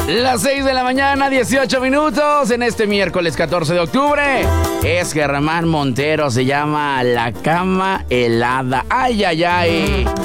Las 6 de la mañana, 18 minutos, en este miércoles 14 de octubre. Es Germán Montero, se llama La Cama Helada. ¡Ay, ay, ay!